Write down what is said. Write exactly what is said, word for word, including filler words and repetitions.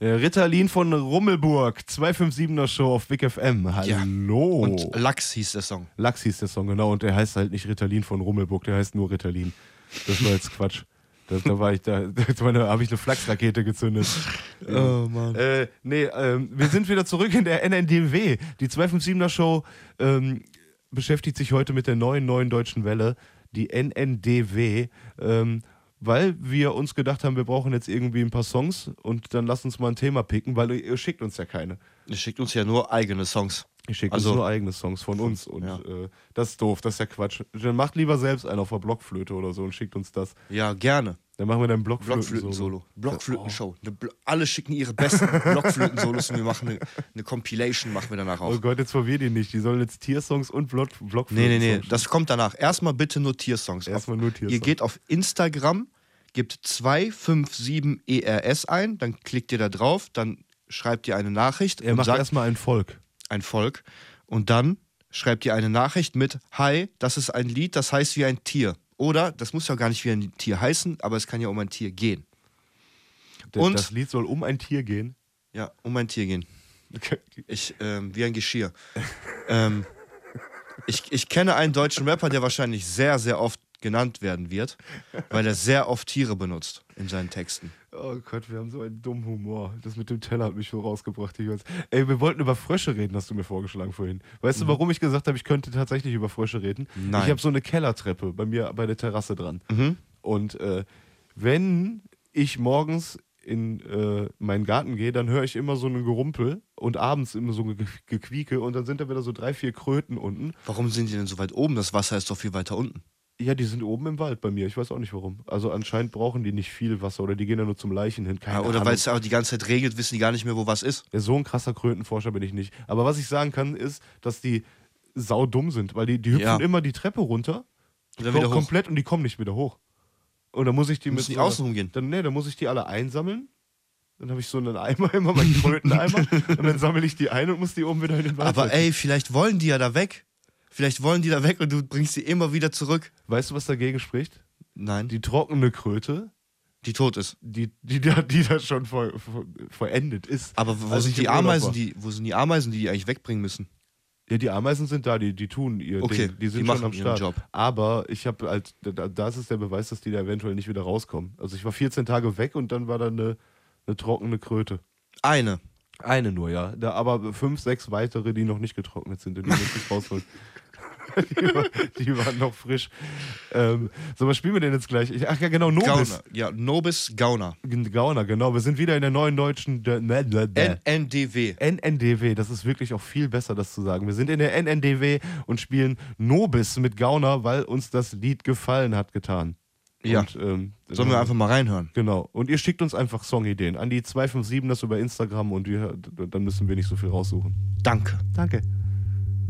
Der Ritalin von Rummelburg, zweihundertsiebenundfünfziger Show auf Big F M. Hallo. Ja. Und Lachs hieß der Song. Lachs hieß der Song, genau. Und der heißt halt nicht Ritalin von Rummelburg, der heißt nur Ritalin. Das war jetzt Quatsch. Da, da war ich da, da habe ich eine Flachsrakete gezündet. Oh Mann. Äh, nee, ähm, wir sind wieder zurück in der N N D W. Die zweihundertsiebenundfünfziger Show ähm, beschäftigt sich heute mit der neuen, neuen deutschen Welle, die N N D W, ähm, weil wir uns gedacht haben, wir brauchen jetzt irgendwie ein paar Songs und dann lasst uns mal ein Thema picken, weil ihr, ihr schickt uns ja keine. Ihr schickt uns ja nur eigene Songs. Ihr schickt Also- uns nur eigene Songs von uns und Ja. äh, das ist doof, das ist ja Quatsch. Dann macht lieber selbst einen auf der Blockflöte oder so und schickt uns das. Ja, gerne. Dann machen wir dann Blockflöten-Solo. Blockflöten-Solo. Blockflöten-Show. Eine Blo- Alle schicken ihre besten Blockflöten-Solos und wir machen eine, eine Compilation, machen wir danach Oh auch. Gott, jetzt verwirr die nicht. Die sollen jetzt Tiersongs und Block Blockflöten. Nee, nee, nee, das kommt danach. Erstmal bitte nur Tiersongs. Erstmal nur Tiersongs. Ihr geht auf Instagram, gebt zwei fünf sieben E R S ein, dann klickt ihr da drauf, dann schreibt ihr eine Nachricht Er und macht sagt erstmal ein Volk. ein Volk und dann schreibt ihr eine Nachricht mit Hi, das ist ein Lied, das heißt wie ein Tier. Oder, das muss ja gar nicht wie ein Tier heißen, aber es kann ja um ein Tier gehen. Das, Und- das Lied soll um ein Tier gehen. Ja, um ein Tier gehen. Ich, ähm, wie ein Geschirr. ähm, ich, ich kenne einen deutschen Rapper, der wahrscheinlich sehr, sehr oft genannt werden wird, weil er sehr oft Tiere benutzt in seinen Texten. Oh Gott, wir haben so einen dummen Humor. Das mit dem Teller hat mich so rausgebracht. Ich weiß. Ey, wir wollten über Frösche reden, hast du mir vorgeschlagen vorhin. Weißt du, warum ich gesagt habe, ich könnte tatsächlich über Frösche reden? Nein. Ich habe so eine Kellertreppe bei mir bei der Terrasse dran. Mhm. Und äh, wenn ich morgens in äh, meinen Garten gehe, dann höre ich immer so einen Gerumpel und abends immer so ein Ge Gequieke und dann sind da wieder so drei, vier Kröten unten. Warum sind die denn so weit oben? Das Wasser ist doch viel weiter unten. Ja, die sind oben im Wald bei mir. Ich weiß auch nicht warum. Also anscheinend brauchen die nicht viel Wasser oder die gehen ja nur zum Leichen hin. Keine Ja, oder Ahnung. weil es auch die ganze Zeit regelt, wissen die gar nicht mehr, wo was ist. Ja, so ein krasser Krötenforscher bin ich nicht. Aber was ich sagen kann, ist, dass die saudumm sind, weil die, die hüpfen Ja. immer die Treppe runter, Und dann wieder hoch. komplett und die kommen nicht wieder hoch. Und dann muss ich die mit Müssen die so- außen rumgehen? Dann, nee, dann muss ich die alle einsammeln. Dann habe ich so einen Eimer, immer meinen Kröteneimer. Und dann sammle ich die ein und muss die oben wieder in den Wald Aber setzen. ey, vielleicht wollen die ja da weg. Vielleicht wollen die da weg und du bringst sie immer wieder zurück. Weißt du, was dagegen spricht? Nein, die, Die trockene Kröte, die tot ist. die, die, die, die da schon vor, vor, vollendet ist. Aber wo Als sind ich die im Urlaub Ameisen, war. die, wo sind die Ameisen, die die eigentlich wegbringen müssen? Ja, die Ameisen sind da, die, die tun ihr Okay, Ding. Die sind die schon machen am ihren Start. Job. Aber ich habe halt, da, da ist es der Beweis, dass die da eventuell nicht wieder rauskommen. Also ich war vierzehn Tage weg und dann war da eine, eine trockene Kröte. Eine. Eine nur, ja. Da, aber fünf, sechs weitere, die noch nicht getrocknet sind und die muss ich rausholen. die, war, die waren noch frisch. Ähm, so, was spielen wir denn jetzt gleich? Ich, ach ja, genau, Nobis. Gauner. Ja, Nobis Gauner. Gauner, genau. Wir sind wieder in der neuen deutschen der, ne, ne, ne. N N D W. N N D W, das ist wirklich auch viel besser, das zu sagen. Wir sind in der N N D W und spielen Nobis mit Gauner, weil uns das Lied gefallen hat getan. Ja. Und, ähm, Sollen wir einfach mal reinhören? Genau. Und ihr schickt uns einfach Songideen an die zwei fünf sieben, das über Instagram und wir, dann müssen wir nicht so viel raussuchen. Danke. Danke.